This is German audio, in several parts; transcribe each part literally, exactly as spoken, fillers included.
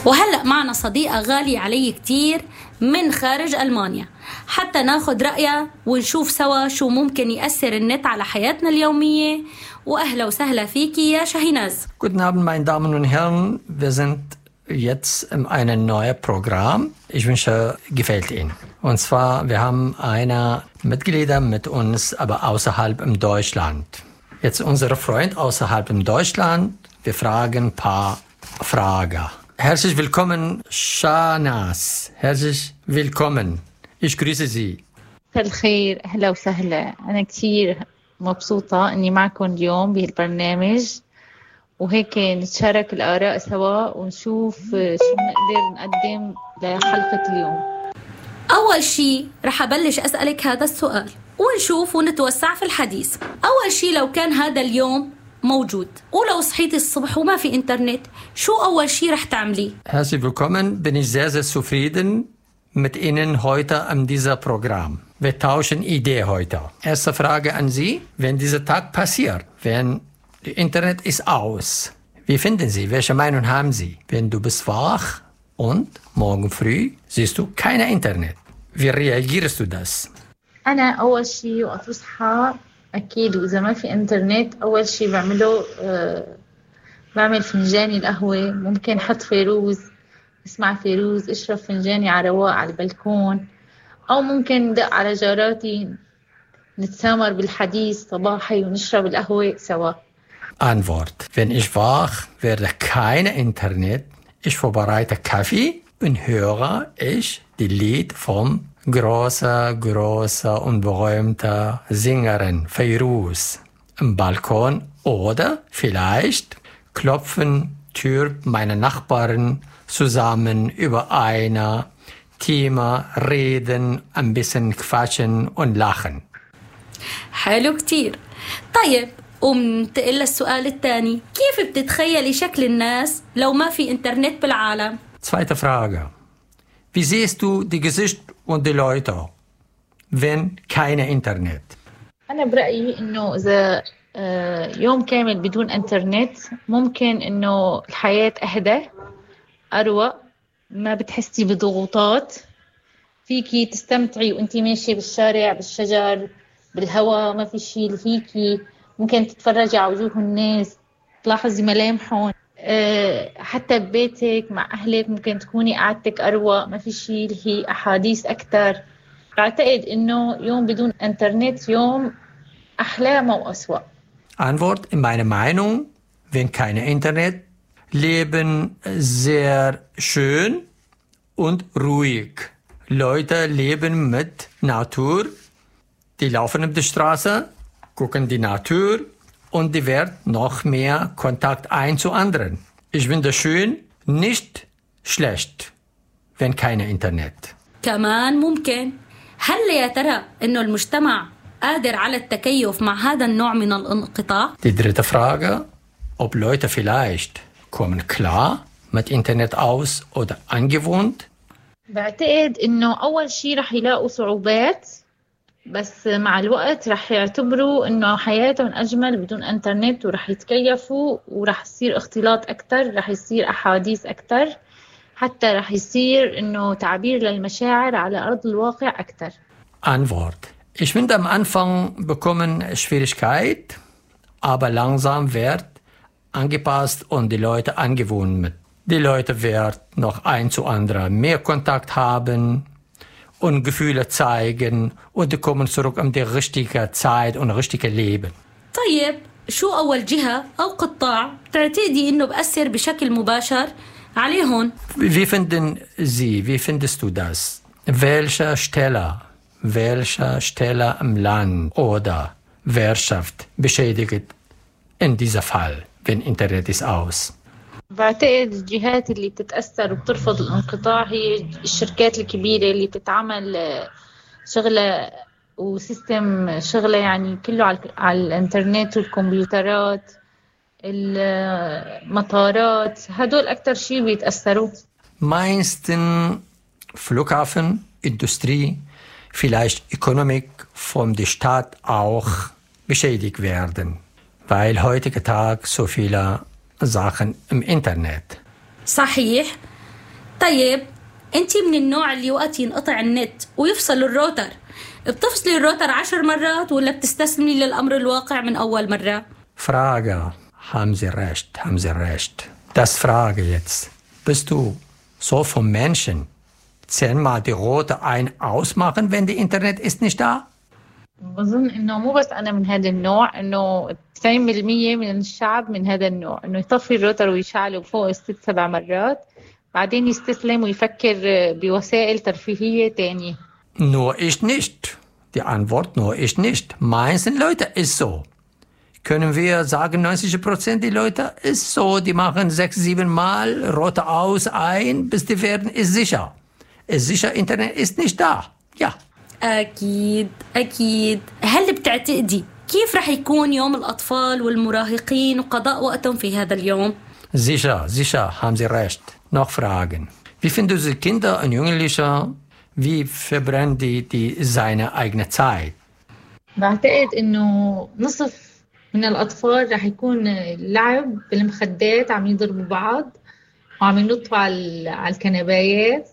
وهلأ معنا صديقة غالية علي كتير من خارج ألمانيا حتى ناخد رأيها ونشوف سوا شو ممكن يأثر النت على حياتنا اليومية. وأهلا وسهلا فيكي يا شاهيناز. Guten Abend, meine Damen und Herren. Wir sind jetzt in einem neuen Programm. Ich wünsche, gefällt Ihnen. Und zwar, wir haben eine Mitglieder mit uns, aber außerhalb in Deutschland. Jetzt unsere Freund außerhalb in Deutschland. Wir fragen ein paar Fragen. Herzlich willkommen, Shahnaz. Herzlich willkommen. Ich grüße Sie. الخير، أهلا وسهلا. أنا كتير مبسوطة إني معكم اليوم بهالبرنامج، وهيك نتشارك الآراء سوا ونشوف شو نقدر نقدم لحلقة اليوم. أول شي رح أبلش أسألك هذا السؤال ونشوف ونتوسع في الحديث. أول شي، لو كان هذا اليوم موجود ولو صحيتي الصبح وما في إنترنت، شو أول شي رح تعملي؟ Herzlich willkommen. Bin ich sehr, sehr zufrieden mit Ihnen heute an diesem Programm. Wir tauschen Ideen heute. Erste Frage an Sie. Wenn dieser Tag passiert, wenn das Internet ist aus, wie finden Sie? Welche Meinung haben Sie? Wenn du bist wach und morgen früh siehst du kein Internet. Wie reagierst du das? أنا أول شي وقت بصحى أكيد، وإذا ما في إنترنت أول شي بعمله أه بعمل فنجاني القهوة، ممكن حط فيروز، اسمع فيروز، اشرب فنجاني على رواق على البلكون، أو ممكن ندق على جاراتي نتسامر بالحديث صباحي ونشرب القهوة سوا. Antwort. Wenn ich wach werde, kein Internet. Ich vorbereite Kaffee und höre ich die Lied vom großer, großer und berühmter Sängerin Feiruz im Balkon, oder vielleicht klopfen Tür meine Nachbarn zusammen über ein Thema, reden, ein bisschen quatschen und lachen. حلو كتير. طيب، ومنتقل للسؤال الثاني، كيف بتتخيلي شكل الناس لو ما في إنترنت بالعالم؟ Zweite Frage. Wie siehst du die Gesicht und die Leute, wenn kein Internet? أنا برأيي إنه إذا يوم كامل بدون إنترنت ممكن إنه الحياة أهدى، أروق، ما بتحسي بضغوطات، فيكي تستمتعي وأنتي ماشية بالشارع، بالشجر، بالهواء، ما في شيء لهيكي، ممكن تتفرجي على وجوه الناس، تلاحظي ملامحهم. أه حتى ببيتك مع أهلك ممكن تكوني قعدتك أروق، ما في شيء اللي هي أحاديث أكتر. أعتقد إنه يوم بدون إنترنت يوم أحلى أو أسوأ. Antwort, in meiner Meinung, wenn kein Internet, leben sehr schön und ruhig. Leute leben mit Natur, die laufen auf der Straße, gucken die Natur, und die wird noch mehr Kontakt ein zu anderen. Ich finde es schön, nicht schlecht, wenn kein Internet. كمان ممكن. هل يا ترى إنه المجتمع قادر على التكيف مع هذا النوع من الانقطاع؟ Die dritte Frage, ob Leute vielleicht kommen klar mit Internet aus oder angewöhnt? بعتقد إنه أول شيء رح يلاقوا صعوبات، بس مع الوقت رح يعتبروا إنه حياتهم أجمل بدون إنترنت، ورح يتكيفوا، ورح يصير اختلاط أكتر، رح يصير أحاديث أكتر، حتى رح يصير إنه تعبير للمشاعر على أرض الواقع أكتر. Antwort. Ich finde, am Anfang bekommen Schwierigkeit, aber langsam wird angepasst und die Leute angewöhnt mit. Die Leute werden noch ein zu anderen mehr Kontakt haben und Gefühle zeigen, und die kommen zurück in die richtige Zeit und richtige Leben. طيب، شو أول جهة أو قطاع تعتقدي إنه بأثر بشكل مباشر عليهم؟ Wie finden Sie, wie findest du das? Welche Stelle, welche Stelle im Land oder Wirtschaft beschädigt in diesem Fall, wenn Internet ist aus? بعتقد الجهات اللي بتتأثر وبترفض الانقطاع هي الشركات الكبيرة اللي بتتعمل شغلة وسيستم شغلة يعني كله على الانترنت والكمبيوترات، المطارات، هدول أكتر شيء بيتأثروا. Meisten Flughafen, Industrie, vielleicht Ökonomik von der Stadt auch beschädigt werden, weil heutigen Tag so viele Sachen im Internet. صحيح. طيب انتي من النوع اللي وقت ينقطع النت ويفصل الروتر بتفصلي الروتر عشر مرات ولا بتستسلمي للأمر الواقع من أول مرة؟ Frage. Haben Sie recht, haben Sie recht. Das Frage jetzt. Bist du so vom Menschen? Zehnmal die Rote ein ausmachen, wenn die Internet ist nicht da? بظن إنه مو بس أنا من هذا النوع، إنه تسعين بالمية من الشعب من هذا النوع، إنه يطفي الروتر ويشعله فوق ست سبع مرات بعدين يستسلم ويفكر بوسائل ترفيهية تانية. Nur ich nicht. Die Antwort nur ich nicht. Meisten Leute ist so. Können wir sagen, neunzig Prozent die Leute ist so, die machen sechs, sieben Mal Rote aus, ein, bis die werden, ist sicher. Ist sicher, Internet ist nicht da. Ja. أكيد أكيد. هل بتعتقدي كيف رح يكون يوم الأطفال والمراهقين وقضاء وقتهم في هذا اليوم؟ Sicher, sicher, haben Sie recht. Noch Fragen. Wie finden Sie Kinder und Jugendliche, wie verbrennen die, die seine eigene Zeit? بعتقد إنه نصف من الأطفال رح يكون لعب بالمخدات، عم يضربوا بعض وعم ينطوا على على الكنبايات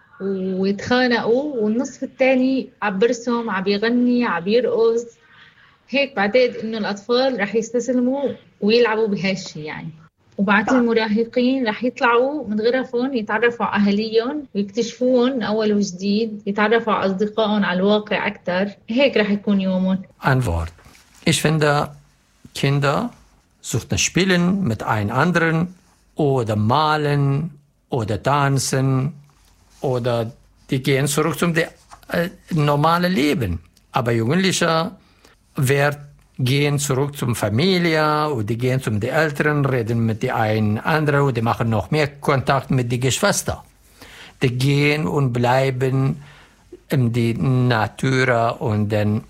ويتخانقوا، والنصف الثاني عم برسم، عم يغني، عم يرقص. هيك بعتقد إنه الأطفال رح يستسلموا ويلعبوا بهالشي يعني. وبعد المراهقين رح يطلعوا من غرفهم يتعرفوا على أهاليهم ويكتشفوهم من أول وجديد، يتعرفوا على أصدقائهم على الواقع أكتر. هيك رح يكون يومهم. Antwort. Ich finde, Kinder sollten spielen mit einem anderen oder malen oder tanzen oder die gehen zurück zum äh, normalen Leben. Aber Jugendliche werden gehen zurück zum Familie und die gehen zum die Eltern, reden mit die einen anderen und die machen noch mehr Kontakt mit die Geschwister. Die gehen und bleiben in die Natur und den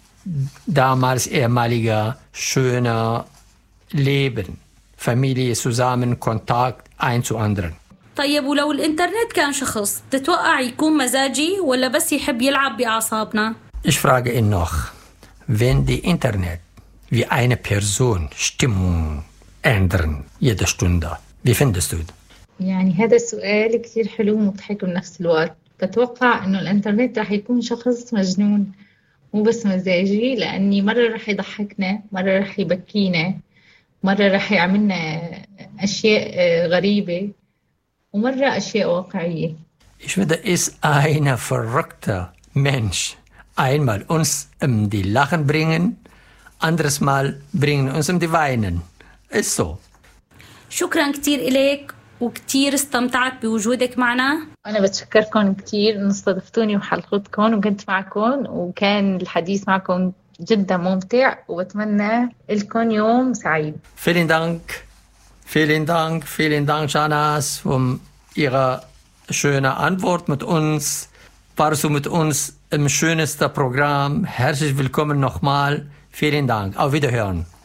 damals ehemaliger schöner Leben. Familie zusammen, Kontakt ein zu anderen. طيب ولو الإنترنت كان شخص تتوقع يكون مزاجي ولا بس يحب يلعب بأعصابنا؟ Ich frage ihn noch, wenn die Internet wie eine Person Stimmung ändern jede Stunde, wie findest du das? يعني هذا السؤال كتير حلو ومضحك بنفس الوقت. بتوقع إنه الإنترنت رح يكون شخص مجنون مو بس مزاجي، لأني مرة رح يضحكنا، مرة رح يبكينا، مرة رح يعملنا أشياء غريبة، ومرة أشياء واقعية. Ich finde, ist ein verrückter Mensch. Einmal uns um die Lachen bringen, anderes Mal bringen uns um die Weinen. Ist so. شكرا كتير إليك وكتير استمتعت بوجودك معنا. أنا بتشكركم كتير إن استضفتوني وحلقتكم وكنت معكم، وكان الحديث معكم جدا ممتع، وبتمنى لكم يوم سعيد. Vielen Dank, vielen Dank, vielen Dank, Janas, um Ihre schöne Antwort mit uns. Warst du mit uns im schönsten Programm. Herzlich willkommen nochmal. Vielen Dank. Auf Wiederhören.